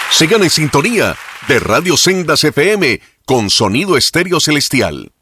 Sigan en sintonía de Radio Sendas FM con sonido estéreo celestial.